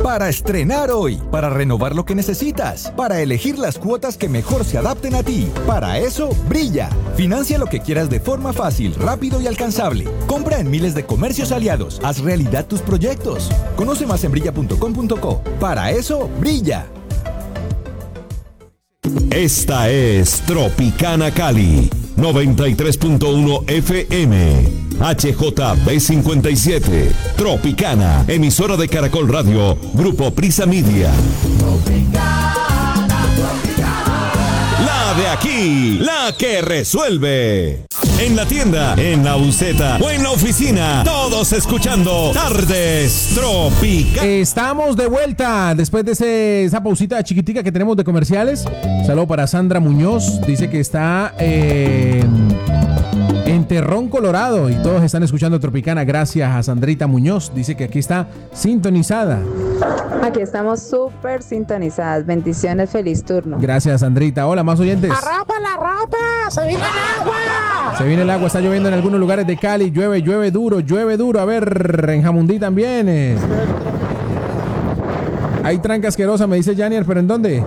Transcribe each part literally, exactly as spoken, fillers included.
Para estrenar hoy, para renovar lo que necesitas, para elegir las cuotas que mejor se adapten a ti. Para eso, Brilla. Financia lo que quieras de forma fácil, rápido y alcanzable. Compra en miles de comercios aliados. Haz realidad tus proyectos. Conoce más en brilla punto com punto co. Para eso, Brilla. Esta es Tropicana Cali, noventa y tres punto uno F M, H J B cincuenta y siete, Tropicana, emisora de Caracol Radio, Grupo Prisa Media. Tropicana, Tropicana. La de aquí, la que resuelve. En la tienda, en la buseta o en la oficina, todos escuchando Tardes Tropicana. Estamos de vuelta después de ese, esa pausita chiquitica que tenemos de comerciales. Saludo para Sandra Muñoz, dice que está eh, en Terrón, Colorado, y todos están escuchando Tropicana. Gracias a Sandrita Muñoz, dice que aquí está sintonizada. Aquí estamos súper sintonizadas. Bendiciones, feliz turno. Gracias, Sandrita. Hola, más oyentes. ¡Arrapa la rapa! ¡Se viene el agua! Se viene el agua, está lloviendo en algunos lugares de Cali. Llueve, llueve duro, llueve duro. A ver, en Jamundí también. Eh. Hay tranca asquerosa, me dice Janier, ¿pero en dónde?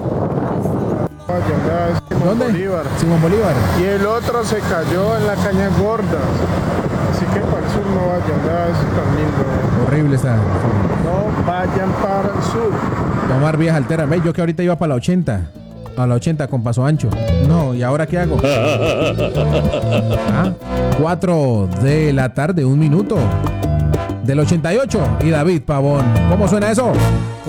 Simón ¿Dónde? Bolívar. Simón Bolívar. Y el otro se cayó en la caña gorda. Así que para el sur no vayan, ya es tan lindo. Horrible está. No vayan para el sur. Tomar vías alternas. ¿Ves? Yo que ahorita iba para la ochenta. A la ochenta con paso ancho. No, ¿y ahora qué hago? ¿Ah? cuatro de la tarde, un minuto. Del ochenta y ocho. Y David Pavón. ¿Cómo suena eso?